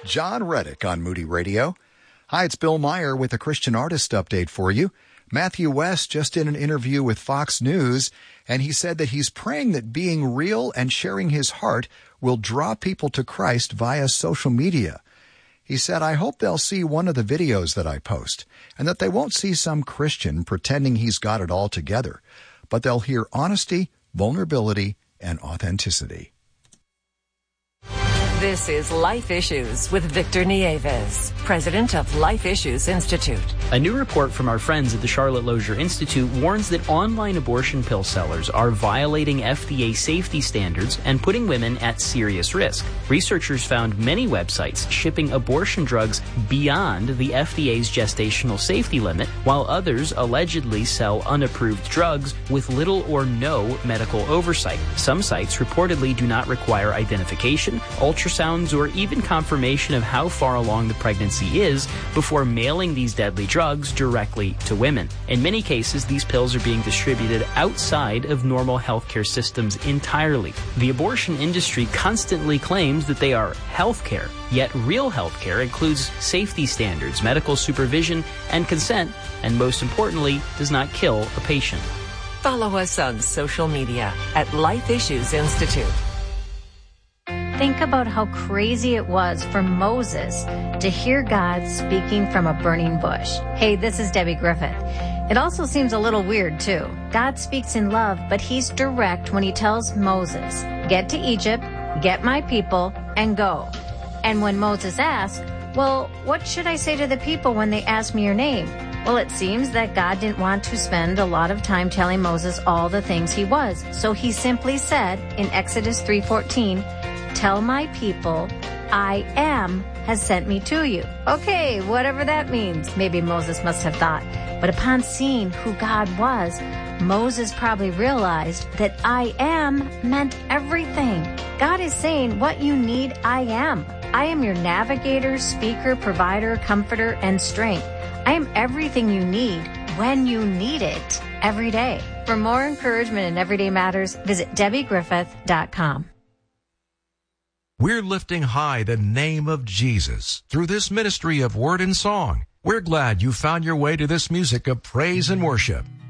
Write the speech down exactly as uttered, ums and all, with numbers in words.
John Reddick on Moody Radio. Hi, it's Bill Meyer with a Christian Artist Update for you. Matthew West just did an interview with Fox News, and he said that he's praying that being real and sharing his heart will draw people to Christ via social media. He said, I hope they'll see one of the videos that I post, and that they won't see some Christian pretending he's got it all together, but they'll hear honesty, vulnerability, and authenticity. This is Life Issues with Victor Nieves, president of Life Issues Institute. A new report from our friends at the Charlotte Lozier Institute warns that online abortion pill sellers are violating F D A safety standards and putting women at serious risk. Researchers found many websites shipping abortion drugs beyond the F D A's gestational safety limit, while others allegedly sell unapproved drugs with little or no medical oversight. Some sites reportedly do not require identification, ultrasounds, or even confirmation of how far along the pregnancy is before mailing these deadly drugs directly to women. In many cases, these pills are being distributed outside of normal healthcare systems entirely. The abortion industry constantly claims that they are healthcare, yet real healthcare includes safety standards, medical supervision, and consent, and most importantly, does not kill a patient. Follow us on social media at Life Issues Institute. Think about how crazy it was for Moses to hear God speaking from a burning bush. Hey, this is Debbie Griffith. It also seems a little weird, too. God speaks in love, but he's direct when he tells Moses, get to Egypt, get my people, and go. And when Moses asked, well, what should I say to the people when they ask me your name? Well, it seems that God didn't want to spend a lot of time telling Moses all the things he was. So he simply said in Exodus three fourteen, tell my people, I am has sent me to you. Okay, whatever that means, maybe Moses must have thought. But upon seeing who God was, Moses probably realized that I am meant everything. God is saying, what you need, I am. I am your navigator, speaker, provider, comforter, and strength. I am everything you need when you need it every day. For more encouragement in Everyday Matters, visit Debbie Griffith dot com. We're lifting high the name of Jesus through this ministry of word and song. We're glad you found your way to this music of praise and worship.